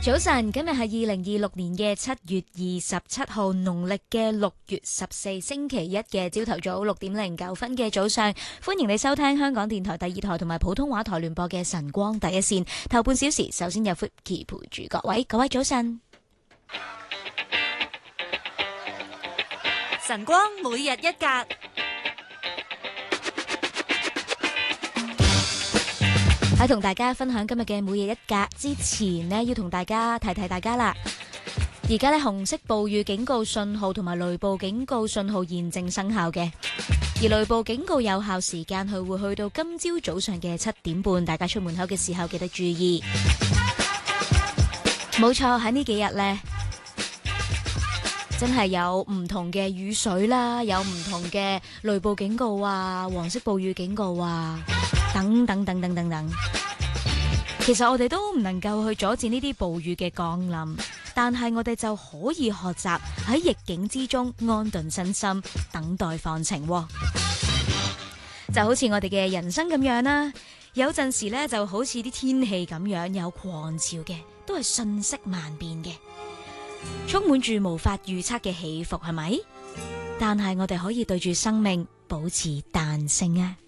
早晨，今日係2026年嘅7月27號，農曆嘅6月14星期一嘅朝頭早6:09嘅早上，歡迎你收聽香港電台第二台同埋普通話台聯播嘅晨光第一線。頭半小時，首先有 Vicky 陪住各位早晨。 晨光每日一格。 喺同大家分享今日嘅每日一格之前呢，要同大家提大家啦。而家呢，紅色暴雨警告信號同埋雷暴警告信號現正生效嘅，而雷暴警告有效時間佢會去到今朝早上嘅7點半，大家出門口嘅時候記得注意。冇錯，喺呢幾日呢，真係有唔同嘅雨水啦，有唔同嘅雷暴警告啊，黃色暴雨警告啊，等等。其實我哋都唔能夠去阻止呢啲暴雨嘅降臨，但係我哋就可以學習喺逆境之中安頓身心，等待放晴。就好似我哋嘅人生咁樣啦，有陣時呢就好似啲天氣咁樣，有狂潮嘅，都係瞬息萬變嘅，充滿住無法預測嘅起伏，係咪？但係我哋可以對住生命保持彈性啊！